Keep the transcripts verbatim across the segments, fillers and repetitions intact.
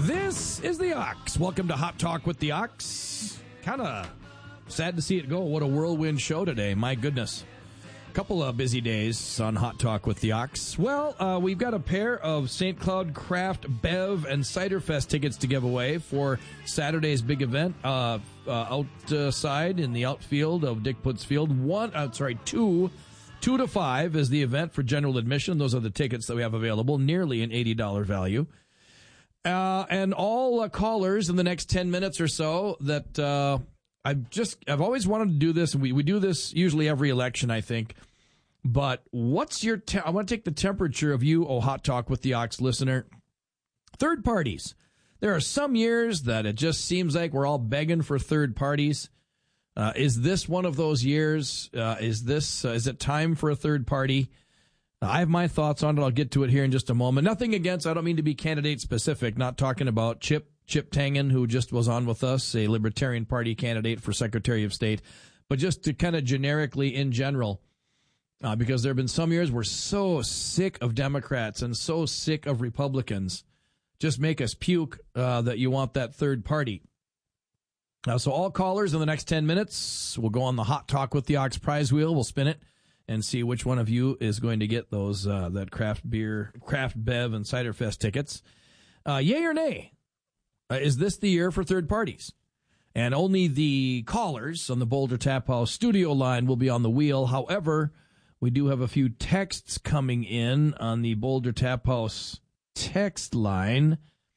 This is the Ox. Welcome to Hot Talk with the Ox. Kind of sad to see it go. What a whirlwind show today. My goodness. A couple of busy days on Hot Talk with the Ox. Well, uh, we've got a pair of Saint Cloud Craft Bev and Cider Fest tickets to give away for Saturday's big event uh, uh, outside in the outfield of Dick Putz Field. One, uh, sorry, two, two to five is the event for general admission. Those are the tickets that we have available, nearly an eighty dollars value. Uh, and all uh, callers in the next ten minutes or so that uh, I've just, I've always wanted to do this. We, we do this usually every election, I think. But what's your, te- I want to take the temperature of you, oh Hot Talk with the Ox listener. Third parties. There are some years that it just seems like we're all begging for third parties. Uh, is this one of those years? Uh, is this, uh, is it time for a third party? I have my thoughts on it. I'll get to it here in just a moment. Nothing against, I don't mean to be candidate specific, not talking about Chip, Chip Tangen, who just was on with us, a Libertarian Party candidate for Secretary of State, but just to kind of generically in general, uh, because there have been some years we're so sick of Democrats and so sick of Republicans, just make us puke uh, that you want that third party. Uh, so all callers in the next ten minutes, we'll go on the Hot Talk with the Ox prize wheel. We'll spin it and see which one of you is going to get those uh, that craft beer, craft bev, and cider fest tickets. Uh, yay or nay? Uh, is this the year for third parties? And only the callers on the Boulder Tap House studio line will be on the wheel. However, we do have a few texts coming in on the Boulder Tap House text line.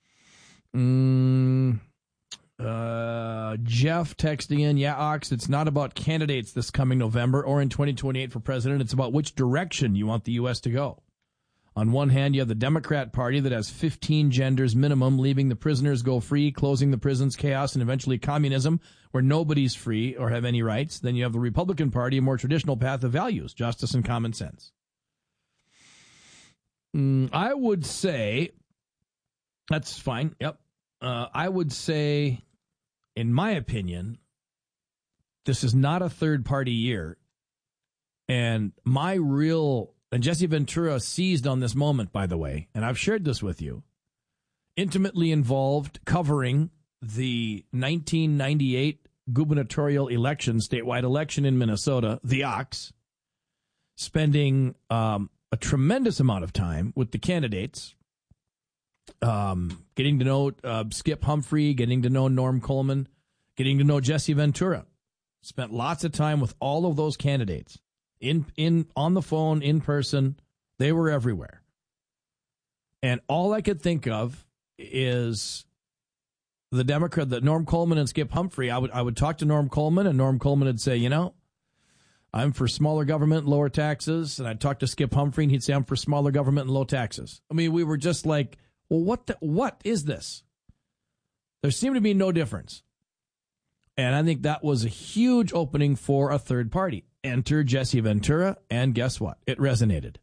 Mm, Uh, Jeff texting in, yeah, Ox, it's not about candidates this coming November or in twenty twenty-eight for president. It's about which direction you want the U S to go. On one hand, you have the Democrat Party that has fifteen genders minimum, leaving the prisoners go free, closing the prisons, chaos, and eventually communism, where nobody's free or have any rights. Then you have the Republican Party, a more traditional path of values, justice, and common sense. Mm, I would say, that's fine, yep. Uh, I would say, in my opinion, this is not a third-party year. And my real, and Jesse Ventura seized on this moment, by the way, and I've shared this with you, intimately involved covering the nineteen ninety-eight gubernatorial election, statewide election in Minnesota, the Ox, spending um, a tremendous amount of time with the candidates, Um, getting to know uh, Skip Humphrey, getting to know Norm Coleman, getting to know Jesse Ventura. Spent lots of time with all of those candidates in in on the phone, in person. They were everywhere. And all I could think of is the Democrat, that Norm Coleman and Skip Humphrey. I would I would talk to Norm Coleman, and Norm Coleman would say, you know, I'm for smaller government, lower taxes. And I'd talk to Skip Humphrey, and he'd say, I'm for smaller government and low taxes. I mean, we were just like, well, what the, what is this? There seemed to be no difference. And I think that was a huge opening for a third party. Enter Jesse Ventura, and guess what? It resonated.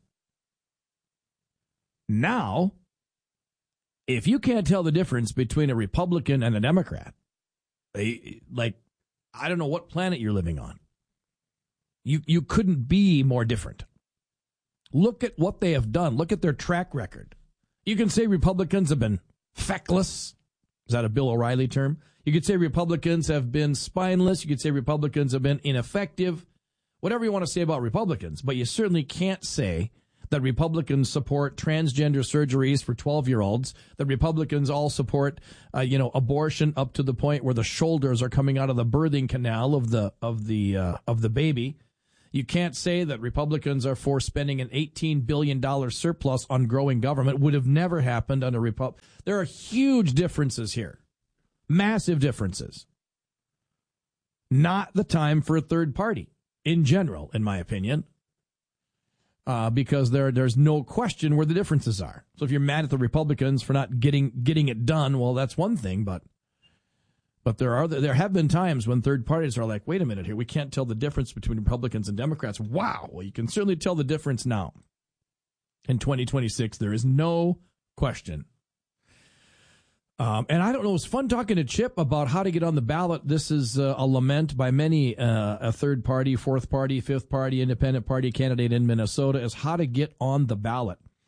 Now, if you can't tell the difference between a Republican and a Democrat, like, I don't know what planet you're living on. You, you couldn't be more different. Look at what they have done. Look at their track record. You can say Republicans have been feckless. Is that a Bill O'Reilly term? You could say Republicans have been spineless. You could say Republicans have been ineffective. Whatever you want to say about Republicans. But you certainly can't say that Republicans support transgender surgeries for twelve-year-olds, that Republicans all support, uh, you know, abortion up to the point where the shoulders are coming out of the birthing canal of the of the uh, of the baby. You can't say that Republicans are for spending an eighteen billion dollars surplus on growing government. Would have never happened under Repub. There are huge differences here. Massive differences. Not the time for a third party in general, in my opinion, uh, because there there's no question where the differences are. So if you're mad at the Republicans for not getting getting it done, well, that's one thing, but But there are there have been times when third parties are like, wait a minute here, we can't tell the difference between Republicans and Democrats. Wow, well, you can certainly tell the difference now. In twenty twenty-six, there is no question. Um, and I don't know, it was fun talking to Chip about how to get on the ballot. This is uh, a lament by many, uh, a third party, fourth party, fifth party, independent party candidate in Minnesota, is how to get on the ballot.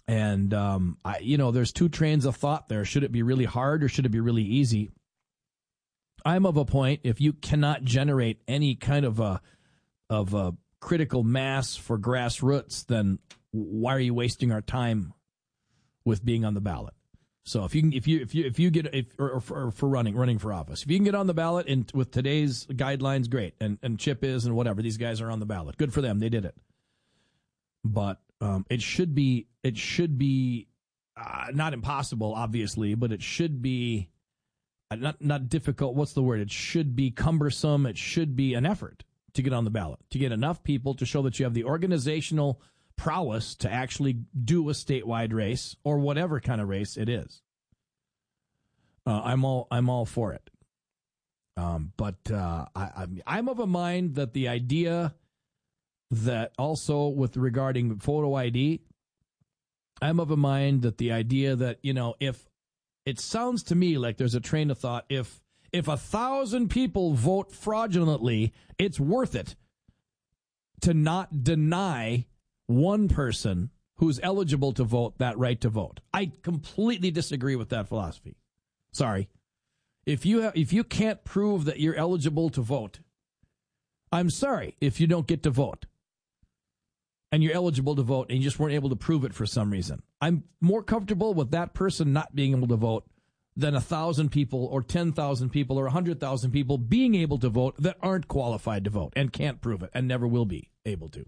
And, um, I, you know, there's two trains of thought there. Should it be really hard or should it be really easy? I'm of a point, if you cannot generate any kind of a, of a critical mass for grassroots, then why are you wasting our time with being on the ballot? So if you can, if you if you if you get if or, or for running running for office, if you can get on the ballot and with today's guidelines, great. And and Chip is and whatever, these guys are on the ballot. Good for them, they did it. But um, it should be it should be uh, not impossible, obviously, but it should be uh, not not difficult. What's the word? It should be cumbersome. It should be an effort to get on the ballot, to get enough people to show that you have the organizational prowess to actually do a statewide race or whatever kind of race it is. Uh, I'm all I'm all for it. Um, but uh, I, I'm I'm of a mind that the idea that also with regarding photo I D, I'm of a mind that the idea that, you know, if it sounds to me like there's a train of thought, if if a thousand people vote fraudulently, it's worth it to not deny one person who's eligible to vote that right to vote. I completely disagree with that philosophy. Sorry. If you have, if you can't prove that you're eligible to vote, I'm sorry if you don't get to vote. And you're eligible to vote and you just weren't able to prove it for some reason. I'm more comfortable with that person not being able to vote than a thousand people or ten thousand people or a hundred thousand people being able to vote that aren't qualified to vote and can't prove it and never will be able to.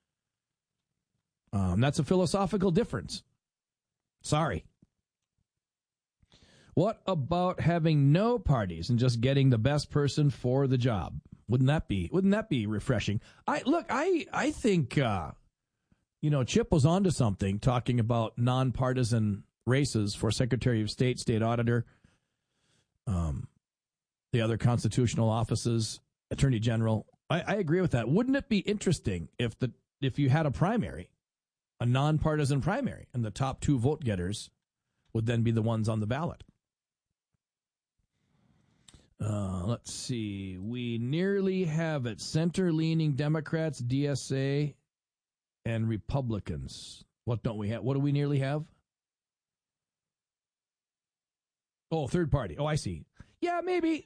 Um, that's a philosophical difference. Sorry. What about having no parties and just getting the best person for the job? Wouldn't that be? Wouldn't that be refreshing? I look. I I think uh, you know, Chip was onto something talking about nonpartisan races for Secretary of State, State Auditor, um, the other constitutional offices, Attorney General. I, I agree with that. Wouldn't it be interesting if the if you had a primary? A nonpartisan primary, and the top two vote getters would then be the ones on the ballot. Uh, let's see. We nearly have it. Center-leaning Democrats, D S A, and Republicans. What don't we have? What do we nearly have? Oh, third party. Oh, I see. Yeah, maybe.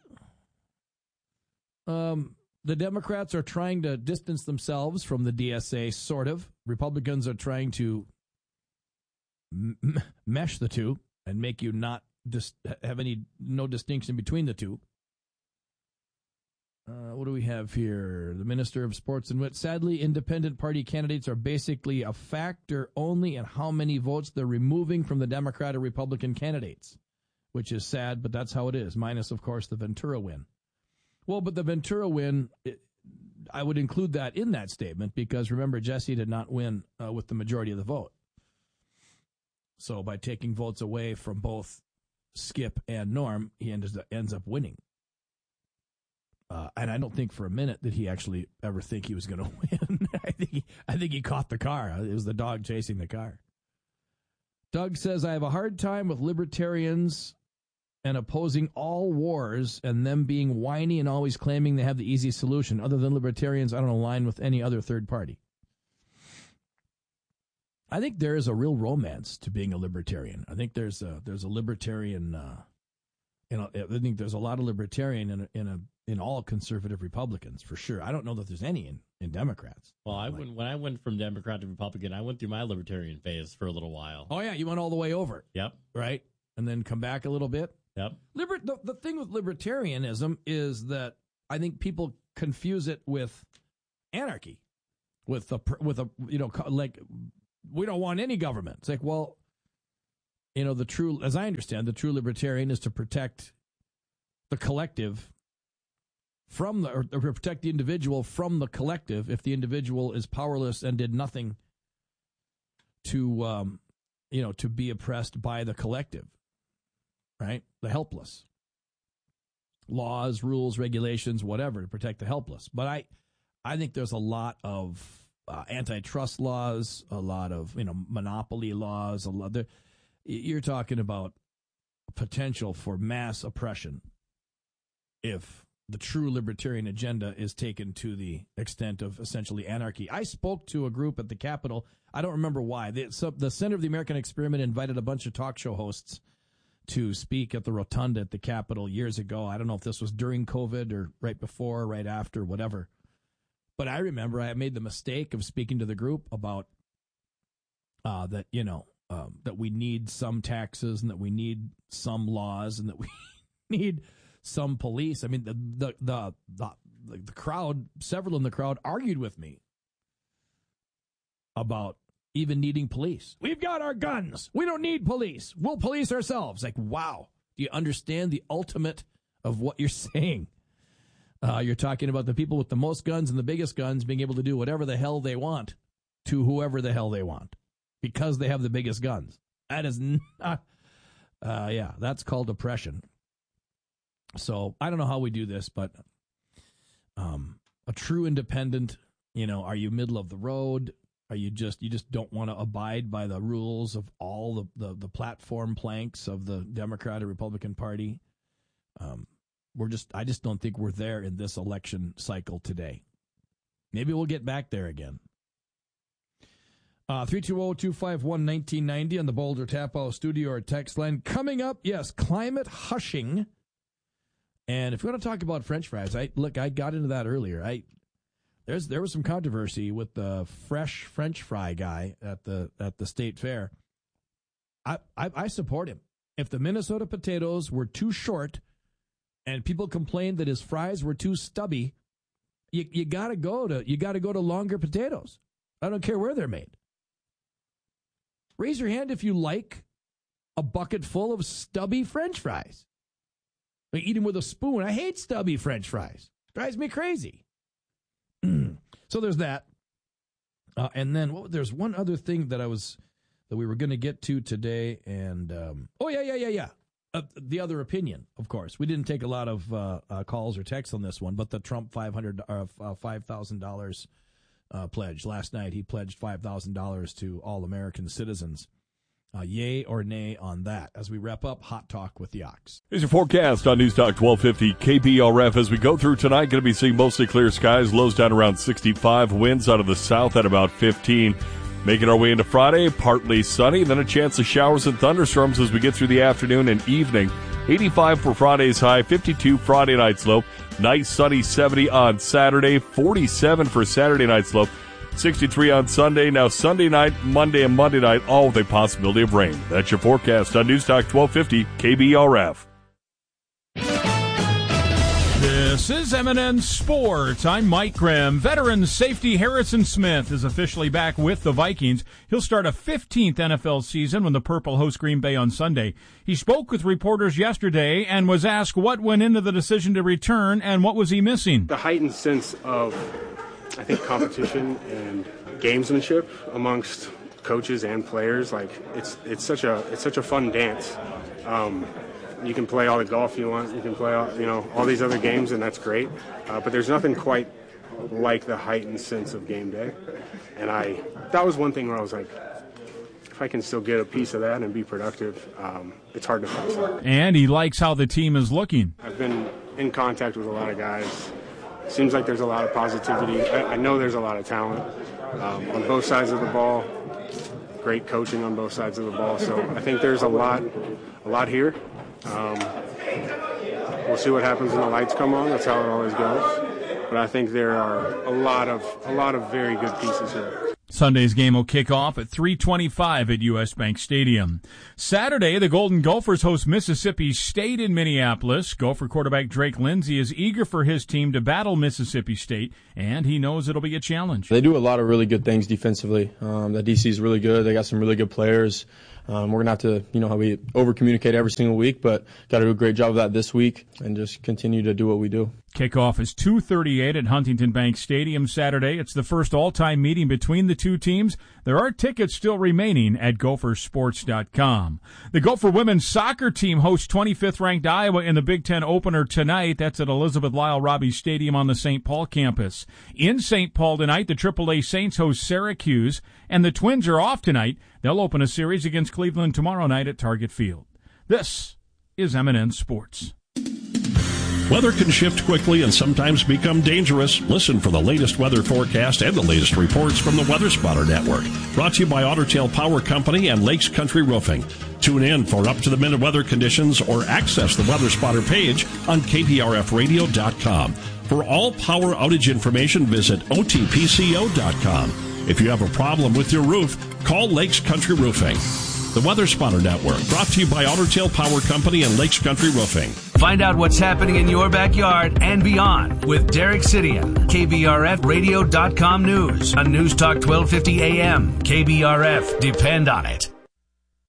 Um. The Democrats are trying to distance themselves from the D S A, sort of. Republicans are trying to m- mesh the two and make you not dis- have any no distinction between the two. Uh, what do we have here? The Minister of Sports and Wit. Sadly, independent party candidates are basically a factor only in how many votes they're removing from the Democrat or Republican candidates, which is sad, but that's how it is. Minus, of course, the Ventura win. Well, but the Ventura win, it, I would include that in that statement because, remember, Jesse did not win uh, with the majority of the vote. So by taking votes away from both Skip and Norm, he ends, ends up winning. Uh, and I don't think for a minute did he actually ever think he was going to win. I think he, I think he caught the car. It was the dog chasing the car. Doug says, I have a hard time with libertarians and opposing all wars and them being whiny and always claiming they have the easy solution. Other than libertarians, I don't align with any other third party. I think there is a real romance to being a libertarian. I think there's a there's a libertarian. Uh, you know, I think there's a lot of libertarian in a, in a in all conservative Republicans for sure. I don't know that there's any in, in Democrats. Well, I like, went when I went from Democrat to Republican. I went through my libertarian phase for a little while. Oh yeah, you went all the way over. Yep. Right, and then come back a little bit. Yep. Liber- the, the thing with libertarianism is that I think people confuse it with anarchy, with a with a you know like we don't want any government. It's like, well, you know, the true, as I understand, the true libertarian is to protect the collective from the or, or protect the individual from the collective if the individual is powerless and did nothing to um, you know to be oppressed by the collective. Right? The helpless. Laws, rules, regulations, whatever to protect the helpless. But I I think there's a lot of uh, antitrust laws, a lot of, you know, monopoly laws, a lot there, you're talking about potential for mass oppression if the true libertarian agenda is taken to the extent of essentially anarchy. I spoke to a group at the Capitol. I don't remember why. The, so the Center of the American Experiment invited a bunch of talk show hosts to speak at the Rotunda at the Capitol years ago. I don't know if this was during COVID or right before, right after, whatever. But I remember I made the mistake of speaking to the group about uh, that, you know, um, that we need some taxes and that we need some laws and that we need some police. I mean, the the the the, the crowd, several in the crowd argued with me about even needing police. We've got our guns. We don't need police. We'll police ourselves. Like, wow. Do you understand the ultimate of what you're saying? Uh, you're talking about the people with the most guns and the biggest guns being able to do whatever the hell they want to whoever the hell they want because they have the biggest guns. That is not, uh, yeah, that's called oppression. So I don't know how we do this, but um, a true independent, you know, are you middle of the road? Are you just, you just don't want to abide by the rules of all the, the, the platform planks of the Democrat or Republican Party? Um, we're just, I just don't think we're there in this election cycle today. Maybe we'll get back there again. Uh, three two zero, two five one, one nine nine zero on the Boulder Tap-O studio or text line. Coming up, yes, climate hushing. And if we want to talk about French fries, I look, I got into that earlier. I there's there was some controversy with the fresh French fry guy at the at the state fair. I, I I support him. If the Minnesota potatoes were too short, and people complained that his fries were too stubby, you you gotta go to you gotta go to longer potatoes. I don't care where they're made. Raise your hand if you like a bucket full of stubby French fries. Like eat them with a spoon. I hate stubby French fries. Drives me crazy. So there's that. Uh, and then well, there's one other thing that I was that we were going to get to today. And um, oh yeah, yeah, yeah, yeah. Uh, the other opinion, of course. We didn't take a lot of uh, uh, calls or texts on this one, but the Trump five hundred uh, uh, five thousand dollars uh, pledge last night. He pledged five thousand dollars to all American citizens. Uh, yay or nay on that as we wrap up Hot Talk with the Ox. Here's your forecast on News Talk twelve fifty K B R F. As we go through tonight, going to be seeing mostly clear skies, lows down around sixty-five, winds out of the south at about fifteen. Making our way into Friday, partly sunny, then a chance of showers and thunderstorms as we get through the afternoon and evening. eighty-five for Friday's high, fifty-two Friday night's low. Nice sunny seventy on Saturday, forty-seven for Saturday night's low. sixty-three on Sunday. Now Sunday night, Monday, and Monday night, all with a possibility of rain. That's your forecast on News Talk twelve fifty K B R F. This is M and N Sports. I'm Mike Grimm. Veteran safety Harrison Smith is officially back with the Vikings. He'll start a fifteenth N F L season when the Purple host Green Bay on Sunday. He spoke with reporters yesterday and was asked what went into the decision to return and what was he missing. The heightened sense of, I think, competition and gamesmanship amongst coaches and players. Like it's it's such a it's such a fun dance. Um, you can play all the golf you want. You can play all, you know all these other games, and that's great. Uh, but there's nothing quite like the heightened sense of game day. And I that was one thing where I was like, if I can still get a piece of that and be productive, um, it's hard to pass up. And he likes how the team is looking. I've been in contact with a lot of guys. Seems like there's a lot of positivity. I, I know there's a lot of talent um, on both sides of the ball. Great coaching on both sides of the ball. So I think there's a lot, a lot here. Um, we'll see what happens when the lights come on. That's how it always goes. But I think there are a lot of a lot of very good pieces here. Sunday's game will kick off at three twenty-five at U S. Bank Stadium. Saturday, the Golden Gophers host Mississippi State in Minneapolis. Gopher quarterback Drake Lindsey is eager for his team to battle Mississippi State, and he knows it'll be a challenge. They do a lot of really good things defensively. Um, the D C is really good. They got some really good players. Um, we're going to have to, you know, how we over-communicate every single week, but got to do a great job of that this week and just continue to do what we do. Kickoff is two thirty-eight at Huntington Bank Stadium Saturday. It's the first all-time meeting between the two teams. There are tickets still remaining at gopher sports dot com. The Gopher women's soccer team hosts twenty-fifth ranked Iowa in the Big Ten opener tonight. That's at Elizabeth Lyle Robbie Stadium on the Saint Paul campus. In Saint Paul tonight, the triple A Saints host Syracuse, and the Twins are off tonight. They'll open a series against Cleveland tomorrow night at Target Field. This is M and N Sports. Weather can shift quickly and sometimes become dangerous. Listen for the latest weather forecast and the latest reports from the Weather Spotter Network. Brought to you by Otter Tail Power Company and Lakes Country Roofing. Tune in for up-to-the-minute weather conditions or access the Weather Spotter page on K P R F radio dot com. For all power outage information, visit O T P C O dot com. If you have a problem with your roof, call Lakes Country Roofing. The Weather Spotter Network, brought to you by Otter Tail Power Company and Lakes Country Roofing. Find out what's happening in your backyard and beyond with Derek Sidian, K B R F radio dot com News on News Talk twelve fifty A M. K B R F, depend on it.